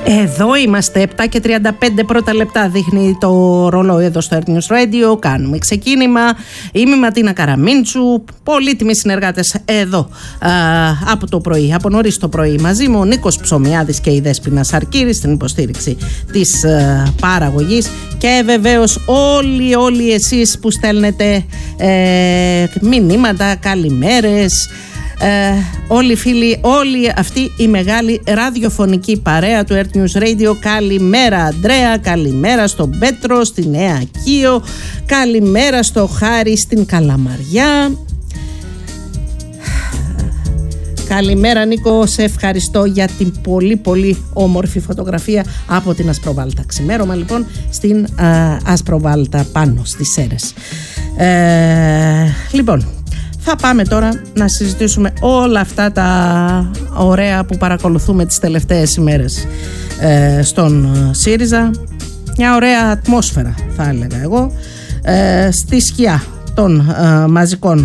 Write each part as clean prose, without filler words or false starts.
Εδώ είμαστε, 7:35 πρώτα λεπτά δείχνει το ρολόι εδώ στο Earth News Radio. Κάνουμε ξεκίνημα. Είμαι η Ματίνα Καραμίντσου, πολύτιμοι συνεργάτες εδώ από το πρωί, από νωρίς το πρωί. Μαζί μου ο Νίκος Ψωμιάδης και η Δέσποινα Σαρκύρη στην υποστήριξη της παραγωγής. Και βεβαίως όλοι εσείς που στέλνετε μηνύματα, καλημέρες. Όλοι οι φίλοι, όλη αυτή η μεγάλη ραδιοφωνική παρέα του Earth News Radio. Καλημέρα Αντρέα, καλημέρα στον Πέτρο, στη Νέα Κίο, καλημέρα στο Χάρη στην Καλαμαριά. Καλημέρα Νίκο, σε ευχαριστώ για την πολύ όμορφη φωτογραφία από την Ασπροβάλτα. Ξημέρωμα λοιπόν στην Ασπροβάλτα πάνω στις Σέρρες. Λοιπόν, θα πάμε τώρα να συζητήσουμε όλα αυτά τα ωραία που παρακολουθούμε τις τελευταίες ημέρες στον ΣΥΡΙΖΑ. Μια ωραία ατμόσφαιρα θα έλεγα εγώ, στη σκιά των μαζικών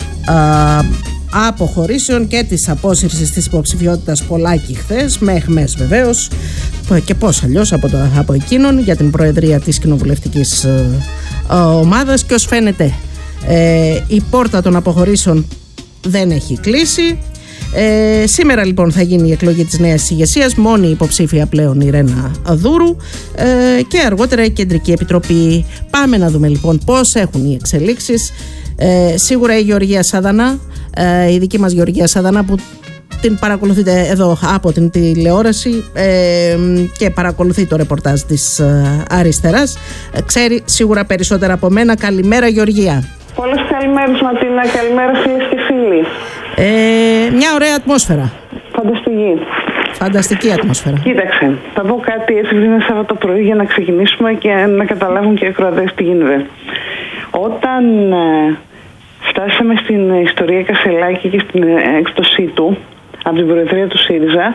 αποχωρήσεων και της απόσυρσης της υποψηφιότητας Πολάκη χθες, με αιχμές βεβαίως, και πώς αλλιώς από εκείνον για την προεδρία της κοινοβουλευτικής ομάδας. Και ως φαίνεται η πόρτα των αποχωρήσεων δεν έχει κλείσει. Σήμερα λοιπόν θα γίνει η εκλογή της νέας ηγεσίας, μόνη υποψήφια πλέον η Ρένα Δούρου, και αργότερα η Κεντρική Επιτροπή. Πάμε να δούμε λοιπόν πώς έχουν οι εξελίξεις. Σίγουρα η Γεωργία Σάδανα, η δική μας Γεωργία Σάδανα, που την παρακολουθείτε εδώ από την τηλεόραση και παρακολουθεί το ρεπορτάζ της αριστεράς, ξέρει σίγουρα περισσότερα από μένα. Καλημέρα Γεωργία. Πολλές καλημέρες Ματίνα, καλημέρα φίλες και φίλοι. Μια ωραία ατμόσφαιρα. Φανταστική ατμόσφαιρα. Κοίταξε, θα πω κάτι έτσι πριν είναι Σάββατο πρωί για να ξεκινήσουμε και να καταλάβουν και οι ακροατές τι γίνεται. Όταν φτάσαμε στην ιστορία Κασελάκη και στην έκπτωσή του από την προεδρία του ΣΥΡΙΖΑ,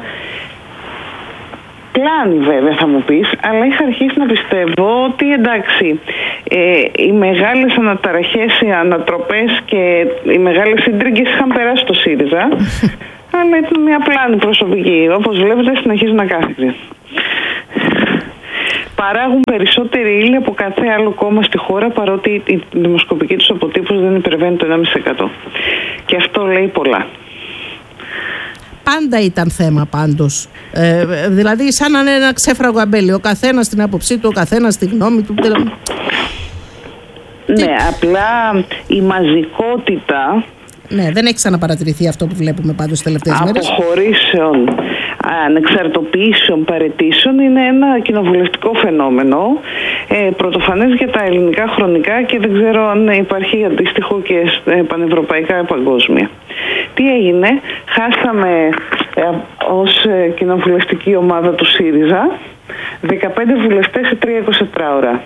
πλάνη βέβαια θα μου πεις, αλλά είχα αρχίσει να πιστεύω ότι εντάξει, οι μεγάλες αναταραχές, οι ανατροπές και οι μεγάλες σύντριγγες είχαν περάσει στο ΣΥΡΙΖΑ, αλλά ήταν μια πλάνη προσωπική. Όπως βλέπετε συνεχίζουν να κάθεται. Παράγουν περισσότερη ύλη από κάθε άλλο κόμμα στη χώρα, παρότι η δημοσκοπική τους αποτύπωση δεν υπερβαίνει το 1,5%. Και αυτό λέει πολλά. Πάντα ήταν θέμα πάντως. Δηλαδή σαν να είναι ένα ξέφραγο αμπέλι. Ο καθένας την άποψή του, ο καθένας τη γνώμη του. Ναι, απλά η μαζικότητα... Ναι, δεν έχει ξαναπαρατηρηθεί αυτό που βλέπουμε πάντως τις τελευταίες μέρες. Αποχωρήσεων, ανεξαρτοποιήσεων, παραιτήσεων είναι ένα κοινοβουλευτικό φαινόμενο, πρωτοφανές για τα ελληνικά χρονικά και δεν ξέρω αν υπάρχει αντίστοιχο και πανευρωπαϊκά παγκόσμια. Τι έγινε, χάσαμε ως κοινοβουλευτική ομάδα του ΣΥΡΙΖΑ 15 βουλευτές σε 3-24 ώρα.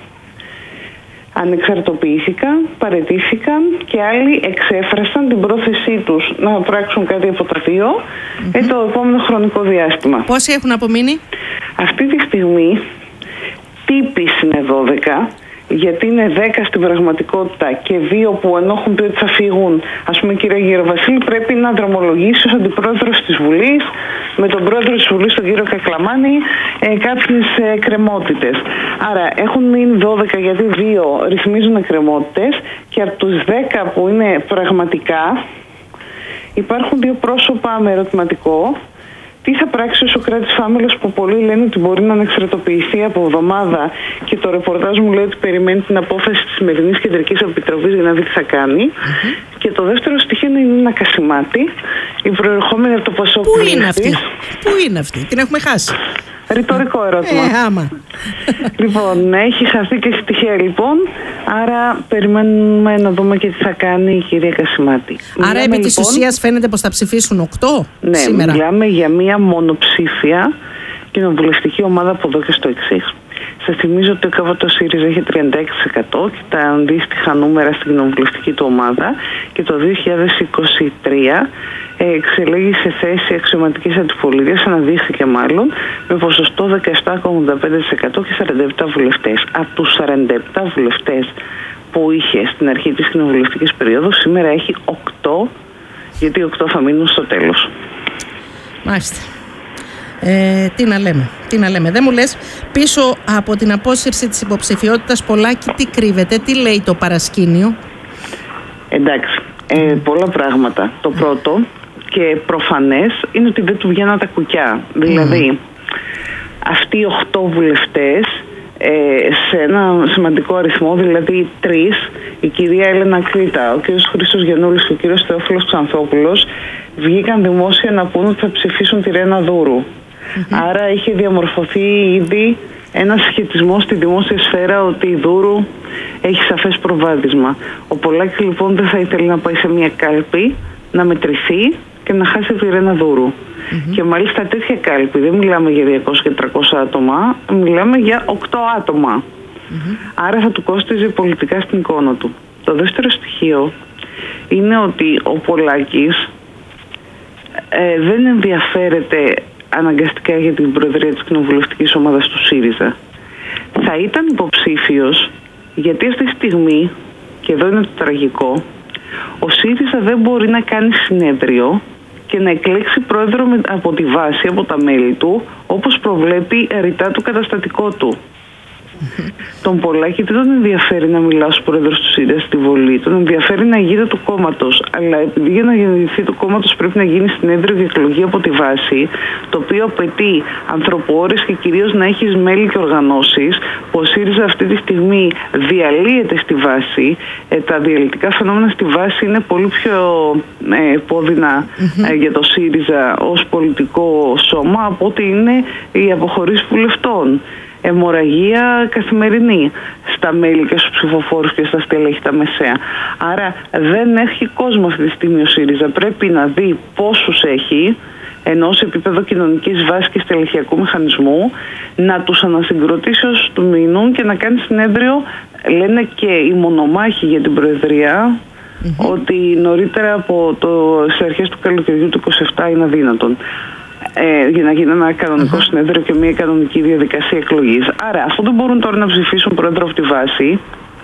Ανεξαρτοποιήθηκαν, παραιτήθηκαν και άλλοι εξέφρασαν την πρόθεσή τους να πράξουν κάτι από τα δύο το επόμενο χρονικό διάστημα. Πόσοι έχουν απομείνει? Αυτή τη στιγμή τύπης είναι 12, γιατί είναι 10 στην πραγματικότητα και 2 που ενώ έχουν πει ότι θα φύγουν. Ας πούμε, κύριε Γεροβασίλη πρέπει να δρομολογήσει ως αντιπρόεδρος της Βουλής με τον πρόεδρο της Βουλής, τον κύριο Κακλαμάνη, κάποιες εκκρεμότητες. Άρα έχουν μείνει 12 γιατί 2 ρυθμίζουν εκκρεμότητες και από τους 10 που είναι πραγματικά υπάρχουν 2 πρόσωπα με ερωτηματικό. Τι θα πράξει ο Σωκράτης Φάμελος, που πολλοί λένε ότι μπορεί να ανεξαρτοποιηθεί από εβδομάδα και το ρεπορτάζ μου λέει ότι περιμένει την απόφαση της σημερινής Κεντρικής Επιτροπής για να δει τι θα κάνει. Και το δεύτερο στοιχείο είναι η Νίνα Κασιμάτη, η προερχόμενη από το Πασόκ. Πού είναι αυτή, την έχουμε χάσει. Ρητορικό ερώτημα. Άμα. Λοιπόν, έχει χαθεί και στοιχεία λοιπόν, άρα περιμένουμε να δούμε και τι θα κάνει η κυρία Κασιμάτη. Άρα επί της ουσίας φαίνεται πως θα ψηφίσουν 8 ναι, σήμερα. Μιλάμε για μία μονοψήφια κοινοβουλευτική ομάδα από εδώ και στο εξής. Σας θυμίζω ότι ο ΚΒΤ ΣΥΡΙΖΑ είχε 36% και τα αντίστοιχα νούμερα στην κοινοβουλευτική του ομάδα και το 2023 εξελέγει σε θέση αξιωματικής αντιπολίτειας, αναδείχθηκε μάλλον, με ποσοστό 17,85% και 47 βουλευτές. Από τους 47 βουλευτές που είχε στην αρχή της κοινοβουλευτικής περίοδου, σήμερα έχει 8, γιατί 8 θα μείνουν στο τέλος. Μάλιστα. Τι να λέμε. Δεν μου λες, πίσω από την απόσυρση της υποψηφιότητας Πολάκη τι κρύβεται, τι λέει το παρασκήνιο? Εντάξει, πολλά πράγματα. Το πρώτο και προφανές είναι ότι δεν του βγαίναν τα κουκιά. Δηλαδή, αυτοί οι 8 βουλευτές σε ένα σημαντικό αριθμό, δηλαδή 3, η κυρία Έλενα Κρήτα, ο κύριος Χρήστος Γιαννούλης και ο κύριος Θεόφιλος Ξανθόπουλος, βγήκαν δημόσια να πούν ότι θα ψηφίσουν τη Ρένα Δούρου. Άρα είχε διαμορφωθεί ήδη ένα σχετισμό στη δημόσια σφαίρα ότι η Δούρου έχει σαφές προβάδισμα. Ο Πολάκης λοιπόν δεν θα ήθελε να πάει σε μια κάλπη, να μετρηθεί και να χάσει τη Ρένα Δούρου. Και μάλιστα τέτοια κάλπη, δεν μιλάμε για 200 και 300 άτομα, μιλάμε για 8 άτομα. Άρα θα του κόστιζε πολιτικά στην εικόνα του. Το δεύτερο στοιχείο είναι ότι ο Πολάκης δεν ενδιαφέρεται αναγκαστικά για την προεδρία της κοινοβουλευτικής ομάδας του ΣΥΡΙΖΑ. Θα ήταν υποψήφιος γιατί αυτή τη στιγμή, και εδώ είναι το τραγικό, ο ΣΥΡΙΖΑ δεν μπορεί να κάνει συνέδριο και να εκλέξει πρόεδρο από τη βάση, από τα μέλη του, όπως προβλέπει ρητά το καταστατικό του. Τον Πολάκη δεν τον ενδιαφέρει να μιλά ως πρόεδρος του ΣΥΡΙΖΑ στη Βολή, τον ενδιαφέρει να ηγείται του κόμματος. Αλλά επειδή για να γεννηθεί του κόμματος πρέπει να γίνει συνέδριο και εκλογή από τη βάση, το οποίο απαιτεί ανθρωπόρες και κυρίως να έχεις μέλη και οργανώσεις, που ο ΣΥΡΙΖΑ αυτή τη στιγμή διαλύεται στη βάση. Τα διαλυτικά φαινόμενα στη βάση είναι πολύ πιο επώδυνα για το ΣΥΡΙΖΑ ως πολιτικό σώμα από ότι είναι οι αποχωρήσεις βουλευτών. Αιμορραγία καθημερινή στα μέλη και στους ψηφοφόρους και στα στελέχη τα μεσαία. Άρα δεν έχει κόσμο αυτή τη στιγμή ο ΣΥΡΙΖΑ. Πρέπει να δει πόσους έχει, ενώ σε επίπεδο κοινωνικής βάσης και στελεχειακού μηχανισμού, να τους ανασυγκροτήσει όσους του μείνουν και να κάνει συνέδριο. Λένε και οι μονομάχοι για την Προεδρία ότι νωρίτερα από στις αρχές του καλοκαιριού του 27 είναι αδύνατον. Για να γίνει ένα κανονικό συνέδριο και μια κανονική διαδικασία εκλογής. Άρα, αφού δεν μπορούν τώρα να ψηφίσουν πρόεδρο από τη βάση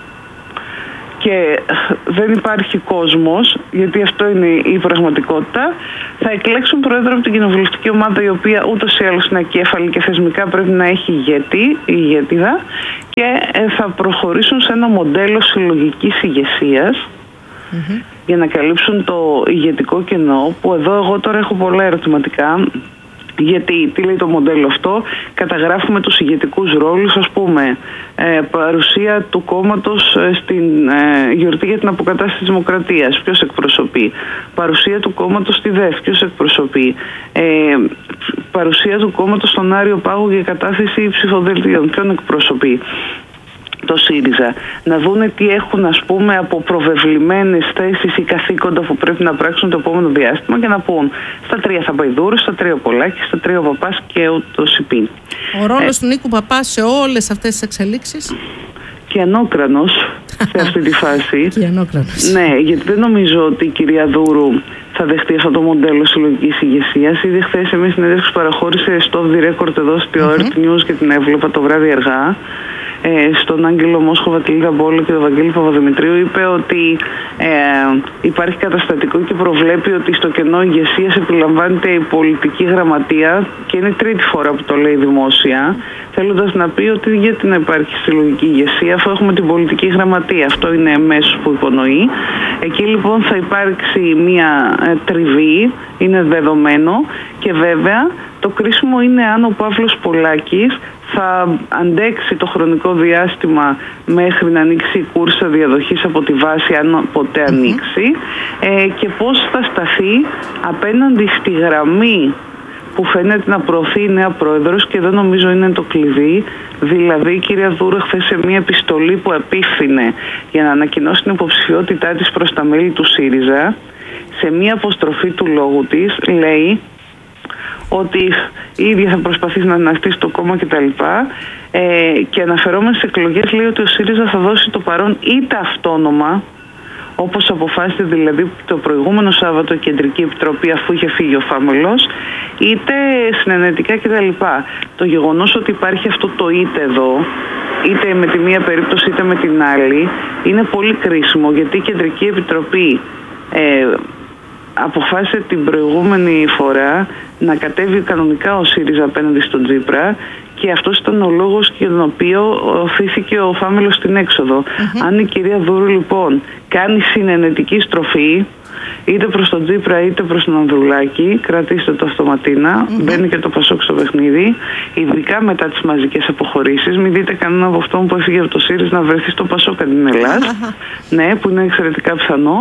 και δεν υπάρχει κόσμος, γιατί αυτό είναι η πραγματικότητα, θα εκλέξουν πρόεδρο από την κοινοβουλευτική ομάδα, η οποία ούτως ή άλλως είναι ακέφαλη και θεσμικά πρέπει να έχει ηγέτιδα, και θα προχωρήσουν σε ένα μοντέλο συλλογικής ηγεσίας για να καλύψουν το ηγετικό κενό, που εδώ εγώ τώρα έχω πολλά ερωτηματικά. Γιατί, τι λέει το μοντέλο αυτό? Καταγράφουμε τους ηγετικούς ρόλους, ας πούμε, παρουσία του κόμματος στην γιορτή για την αποκατάσταση της δημοκρατίας, ποιος εκπροσωπεί? Παρουσία του κόμματος στη ΔΕΘ, ποιος εκπροσωπεί? Παρουσία του κόμματος στον Άριο Πάγο για κατάθεση ψηφοδελτίων, ποιον εκπροσωπεί? Το ΣΥΡΙΖΑ. Να δούνε τι έχουν, ας πούμε, από προβεβλημένες θέσεις ή καθήκοντα που πρέπει να πράξουν το επόμενο διάστημα και να πούν στα 3 θα πάει Δούρου, στα 3 ο Πολάκης, στα 3 ο Παπάς και ούτω υπήν. Ο ρόλος του Νίκου Παπά σε όλες αυτές τις εξελίξεις? Και ανώκρανος σε αυτή τη φάση. Και ανώκρανος. Ναι, γιατί δεν νομίζω ότι η κυρία Δούρου θα δεχτεί αυτό το μοντέλο συλλογικής ηγεσίας. Ήδη χθες σε μια συνέντευξη που παραχώρησε στο Off the Record εδώ στη Earth News και την έβλεπα το βράδυ αργά, στον Άγγελο Μόσχοβα, τη Λίδα Μπόλο και τον Βαγγέλη Παπαδημητρίου, είπε ότι υπάρχει καταστατικό και προβλέπει ότι στο κενό ηγεσίας επιλαμβάνεται η πολιτική γραμματεία, και είναι τρίτη φορά που το λέει δημόσια, θέλοντας να πει ότι γιατί να υπάρχει συλλογική ηγεσία αφού έχουμε την πολιτική γραμματεία. Αυτό είναι μέσο που υπονοεί. Εκεί λοιπόν θα υπάρξει μια τριβή, είναι δεδομένο, και βέβαια το κρίσιμο είναι αν ο Παύλος Πολάκης θα αντέξει το χρονικό διάστημα μέχρι να ανοίξει η κούρσα διαδοχής από τη βάση, αν ποτέ ανοίξει, και πώς θα σταθεί απέναντι στη γραμμή που φαίνεται να προωθεί η νέα πρόεδρος, και δεν νομίζω είναι το κλειδί. Δηλαδή η κυρία Δούρου χθες σε μια επιστολή που επίφθινε για να ανακοινώσει την υποψηφιότητά της προς τα μέλη του ΣΥΡΙΖΑ, σε μια αποστροφή του λόγου της λέει ότι η ίδια θα προσπαθήσει να αναστήσει το κόμμα κτλ. Και αναφερόμενες στις εκλογές λέει ότι ο ΣΥΡΙΖΑ θα δώσει το παρόν είτε αυτόνομα, όπως αποφάσισε δηλαδή το προηγούμενο Σάββατο η Κεντρική Επιτροπή αφού είχε φύγει ο Φάμελος, είτε συνενετικά κτλ. Το γεγονός ότι υπάρχει αυτό το είτε εδώ, είτε με τη μία περίπτωση είτε με την άλλη, είναι πολύ κρίσιμο, γιατί η Κεντρική Επιτροπή αποφάσισε την προηγούμενη φορά να κατέβει κανονικά ο ΣΥΡΙΖΑ απέναντι στον Τσίπρα, και αυτός ήταν ο λόγος για τον οποίο οθήθηκε ο Φάμελος στην έξοδο. Αν η κυρία Δούρου λοιπόν κάνει συνενετική στροφή, είτε προς τον Τσίπρα είτε προς τον Ανδρουλάκη, κρατήστε το αυτοματίνα, μπαίνει και το Πασόκ στο παιχνίδι, ειδικά μετά τις μαζικές αποχωρήσεις. Μην δείτε κανένα από αυτόν που έφυγε από το ΣΥΡΙΖΑ να βρεθεί στο Πασόκ αντί την Ελλάδα, ναι, που είναι εξαιρετικά πιθανό.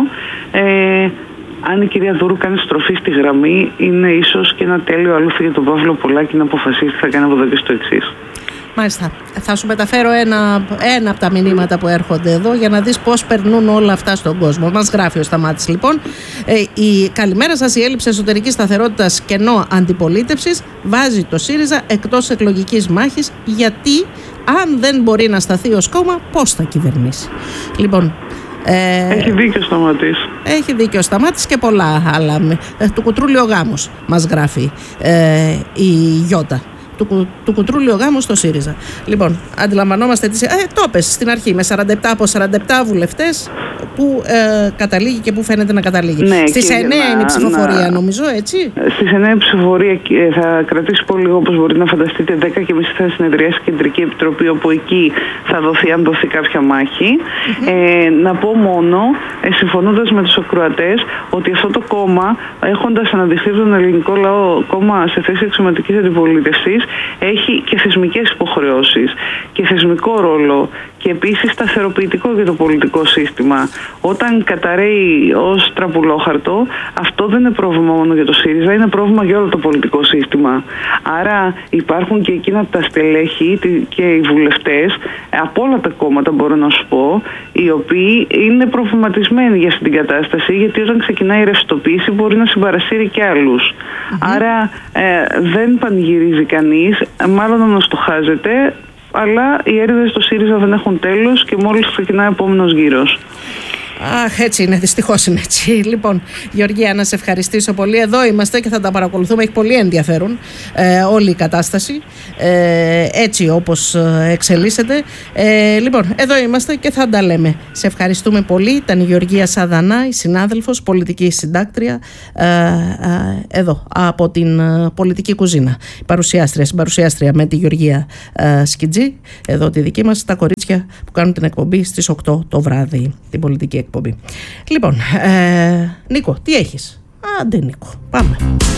Αν η κυρία Δούρου κάνει στροφή στη γραμμή, είναι ίσως και ένα τέλειο αλούθι για τον Παύλο Πολάκη να αποφασίσει τι θα κάνει από εδώ και στο εξής. Μάλιστα. Θα σου μεταφέρω ένα από τα μηνύματα που έρχονται εδώ για να δεις πώς περνούν όλα αυτά στον κόσμο. Μας γράφει ο Σταμάτης λοιπόν. Καλημέρα σας. Η έλλειψη εσωτερικής σταθερότητας κενό αντιπολίτευσης βάζει το ΣΥΡΙΖΑ εκτός εκλογικής μάχης, γιατί αν δεν μπορεί να σταθεί ως κόμμα, πώς θα κυβερνήσει? Λοιπόν, έχει δίκιο ο Σταμάτης. Έχει δίκιο ο Σταμάτης και πολλά άλλα. Του κουτρούλιο γάμος μας γράφει η Γιώτα. Του κουτρούλιο γάμου στο ΣΥΡΙΖΑ. Λοιπόν, αντιλαμβανόμαστε το πες στην αρχή, με 47 από 47 βουλευτές που καταλήγει και που φαίνεται να καταλήγει. Ναι, στις 9 είναι η ψηφοφορία, νομίζω, έτσι. Στις 9 η ψηφοφορία θα κρατήσει πολύ λίγο, όπως μπορείτε να φανταστείτε. 10:30 θα συνεδριάσει η Κεντρική Επιτροπή, όπου εκεί θα δοθεί, αν δοθεί κάποια μάχη. Να πω μόνο, συμφωνώντας με τους ακροατές, ότι αυτό το κόμμα, έχοντας αναδειχθεί τον ελληνικό λαό κόμμα σε θέση αξιωματικής αντιπολίτευσης, έχει και θεσμικές υποχρεώσεις και θεσμικό ρόλο, και επίσης σταθεροποιητικό για το πολιτικό σύστημα. Όταν καταρρέει ως τραπουλόχαρτο, αυτό δεν είναι πρόβλημα μόνο για το ΣΥΡΙΖΑ, είναι πρόβλημα για όλο το πολιτικό σύστημα. Άρα υπάρχουν και εκείνα τα στελέχη και οι βουλευτές από όλα τα κόμματα, μπορώ να σου πω, οι οποίοι είναι προβληματισμένοι για αυτή την κατάσταση, γιατί όταν ξεκινάει η ρευστοποίηση μπορεί να συμπαρασύρει και άλλους. Άρα δεν πανηγυρίζει κανείς, μάλλον αναστοχάζεται, αλλά οι έρηδες στο ΣΥΡΙΖΑ δεν έχουν τέλος και μόλις ξεκινάει ο επόμενος γύρος. Αχ, έτσι είναι, δυστυχώς είναι έτσι. Λοιπόν, Γεωργία, να σε ευχαριστήσω πολύ. Εδώ είμαστε και θα τα παρακολουθούμε. Έχει πολύ ενδιαφέρον όλη η κατάσταση, έτσι όπως εξελίσσεται. Λοιπόν, εδώ είμαστε και θα τα λέμε. Σε ευχαριστούμε πολύ. Ήταν η Γεωργία Σαδανά, η συνάδελφος, πολιτική συντάκτρια, εδώ από την πολιτική κουζίνα. Συμπαρουσιάστρια με τη Γεωργία Σκιτζή, εδώ τη δική μας, τα κορίτσια που κάνουν την εκπομπή στις 8 το βράδυ, την πολιτική εκπομπή. Λοιπόν, Νίκο, τι έχεις? Άντε Νίκο, πάμε.